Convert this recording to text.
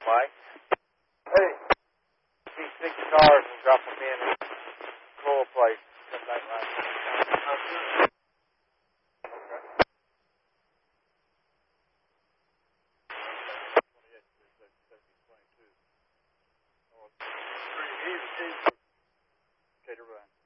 Mike? Hey, these big guitars and drop them in and roll place. Come back right. Okay. Pretty easy. Okay to run.